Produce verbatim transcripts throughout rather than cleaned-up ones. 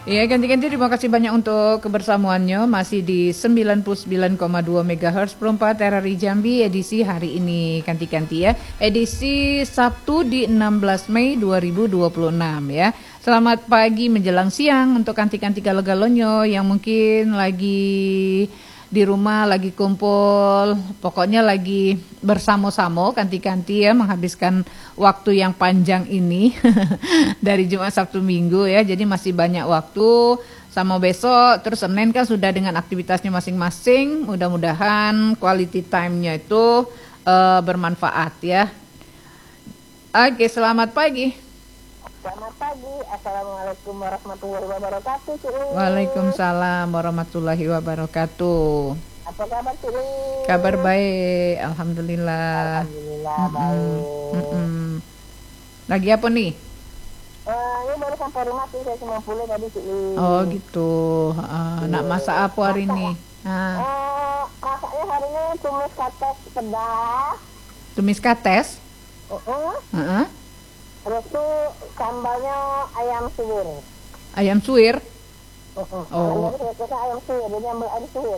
Iya, ganti-ganti terima kasih banyak untuk kebersamaannya. Masih di sembilan puluh sembilan koma dua megahertz perempat R R I Jambi edisi hari ini. Ganti-ganti ya. Edisi Sabtu di enam belas Mei dua ribu dua puluh enam ya. Selamat pagi menjelang siang untuk kanti-kanti galo-galonyo yang mungkin lagi di rumah lagi kumpul, pokoknya lagi bersama-sama kanti-kanti ya menghabiskan waktu yang panjang ini dari Jumat Sabtu Minggu ya, jadi masih banyak waktu sama besok terus Senin kan sudah dengan aktivitasnya masing-masing, mudah-mudahan quality time-nya itu uh, bermanfaat ya. Oke, selamat pagi. Selamat pagi, Assalamualaikum warahmatullahi wabarakatuh, Cik. Waalaikumsalam warahmatullahi wabarakatuh. Apa kabar, Cik? Kabar baik, alhamdulillah. Alhamdulillah Mm-mm. baik. Mm-mm. Lagi apa nih? Uh, ini baru sampai rumah sih, saya cuma pulang tadi, Cik. Oh gitu. Uh, nak masak apa hari ini? Ah. Uh, masaknya hari ini tumis kates pedas. Tumis kates? Uh-uh. Uh-uh. Terus tuh sambalnya ayam suwir. Ayam suwir? Uh-uh. Oh. Saya kata ayam suwir, dia ambil ayam suwir.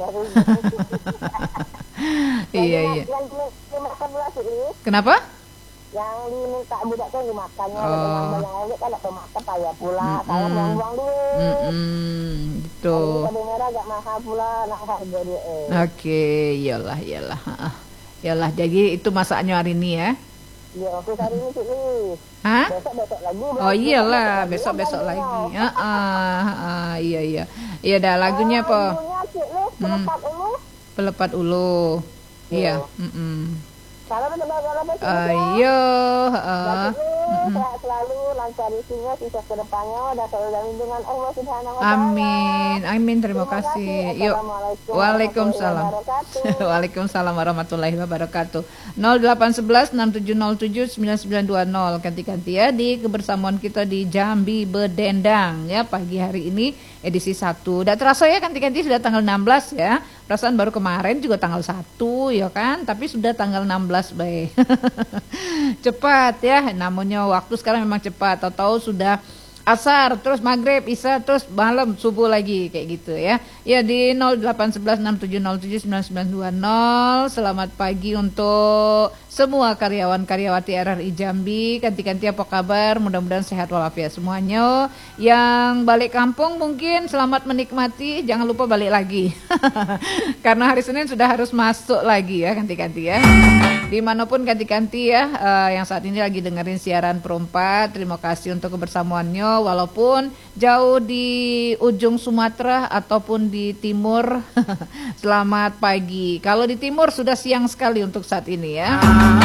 Iya, iya. Yang dimakan pula, Cik. Kenapa? Yang diminta budak tuh dimakannya, Oh. dengan nambah yang lain kan ada makan payah pula, Mm-mm. saya buang-buang duit. Mm-mm, gitu. Kalau cabai merah agak mahal pula, nak harga dia. Eh. Oke, iyalah, iyalah. Uh-uh. Iyalah, jadi itu masaknya hari ini ya? Ya, aku hari ini Cik. Hah? Besok-besok lagi. Oh iyalah, besok-besok besok-besok lagi. lagi. Heeh, heeh, iya iya. Iya dah lagunya apa? Lagunya Cik Lis, Pelepat Ulu. Pelepat ulu. Iya, Iya. heeh. Salam untuk bapak-bapak Cik Lis. Ayo, Ya, heeh. Cik Lis, sehat selalu, lancar isinya, sukses ke depannya, dan selalu dalam lindungan Allah Subhanahu wa Ta'ala. Amin. Amin, terima Terima kasih. kasih. Yuk. Assalamualaikum Waalaikumsalam. warahmatullahi wabarakatuh. Waalaikumsalam warahmatullahi wabarakatuh. nol delapan satu satu enam tujuh nol tujuh sembilan sembilan dua nol ganti-ganti ya di kebersamaan kita di Jambi Bedendang ya pagi hari ini edisi satu. Udah terasa ya ganti-ganti sudah tanggal enam belas ya. Perasaan baru kemarin juga tanggal satu ya kan, tapi sudah tanggal enam belas baik. Cepat ya, namanya waktu sekarang memang cepat. Tahu-tahu sudah asar, terus maghrib, isya, terus malam, subuh lagi kayak gitu ya. Ya di nol delapan satu satu enam tujuh nol tujuh sembilan sembilan dua nol. Selamat pagi untuk semua karyawan-karyawati R R I Jambi. Ganti-ganti apa kabar? Mudah-mudahan sehat walafiat semuanya. Yang balik kampung mungkin selamat menikmati. Jangan lupa balik lagi. Karena hari Senin sudah harus masuk lagi ya ganti-ganti ya. Dimanapun ganti-ganti ya uh, yang saat ini lagi dengerin siaran perempat. Terima kasih untuk kebersamaannya. Walaupun jauh di ujung Sumatera ataupun di timur. Selamat pagi. Kalau di timur sudah siang sekali untuk saat ini ya.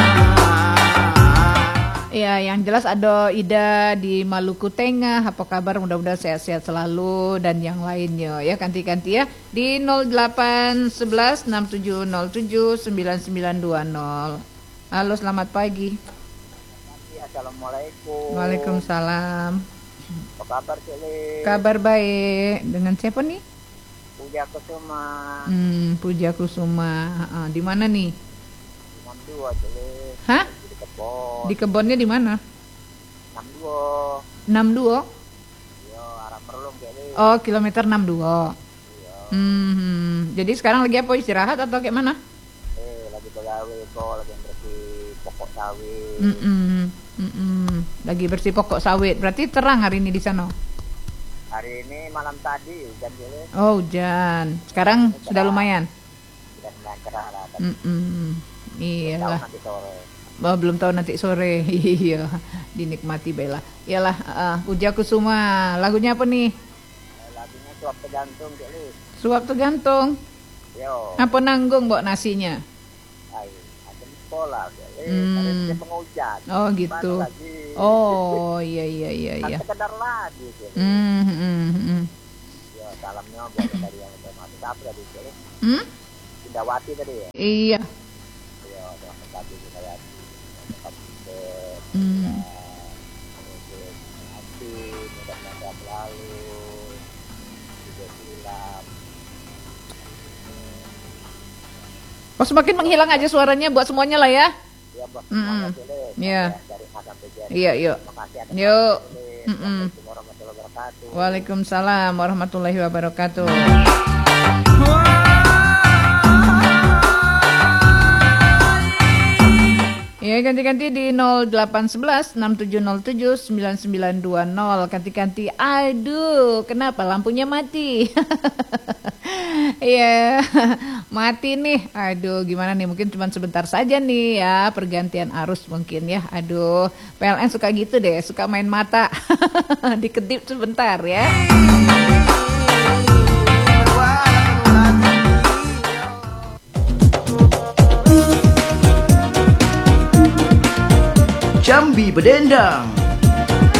Ya, yang jelas ada Ida di Maluku Tengah. Apa kabar? Mudah-mudahan sehat-sehat selalu dan yang lainnya ya. Ganti-ganti ya di nol delapan satu satu enam tujuh nol tujuh sembilan sembilan dua nol. Halo, selamat pagi. Assalamualaikum. Waalaikumsalam. Apa kabar, Cik Lis? Kabar baik. Dengan siapa nih? Puja Kusuma. Hmm, Puja Kusuma. Ah, di mana nih? enam dua, Cik Lis. Hah? Di kebon. Di kebunnya di mana? enam dua. enam dua. Yo, arah Merlung, Cik Lis. Oh, kilometer enam puluh dua. Iya. Hmm, jadi sekarang lagi apa, istirahat atau kayak mana? Eh, lagi begawe kok, lagi bersih pokok sawit. Mm-mm, mm-mm. Lagi bersih pokok sawit. Berarti terang hari ini di sana. Hari ini malam tadi hujan, Cik Lis. Oh, hujan. Sekarang sudah lumayan. Sudah mulai cerah lah. Tapi Mm-mm. tahu Iyalah. nanti sore. Oh, belum tahu nanti sore. Iya, dinikmati Bella. Iyalah, uh, Puja Kusuma. Lagunya apa nih? Eh, lagunya suap tergantung, Cik Lis. Suap tergantung. Yo. Apa nanggung mbok nasinya? Ayo, ada di sekolah, Cik Lis. Hmm. Ada di penghujan. Oh, gitu. Gimana lagi? Oh, iya iya iya Kan iya. sekedar lagi, Cik Lis. Hmm, hmm, hmm. Yo, salamnya buat dari yang udah masuk apa tadi, Cik Lis? Hmm? Indawati tadi ya? Iya. Yo, terima kasih Indawati. Hmm. Hati, mudah-mudahan selalu juga silam. Oh, semakin menghilang aja suaranya buat semuanya lah ya. Ya, buat Mm-mm. semuanya, Cik Lis. Iya. Dari A sampai Z. Iya, yuk. Terima kasih atas Yuk. Cik Lis. Mm-mm. Assalamualaikum warahmatullahi wabarakatuh. wabarakatuh. Waalaikumsalam warahmatullahi wabarakatuh. Ya, ganti-ganti di nol delapan satu satu enam tujuh nol tujuh sembilan sembilan dua nol. Ganti-ganti. Aduh, kenapa lampunya mati? Iya, mati nih. Aduh, gimana nih? Mungkin cuma sebentar saja nih ya, pergantian arus mungkin ya. Aduh, P L N suka gitu deh, suka main mata. Dikedip sebentar ya. Jambi Bedendang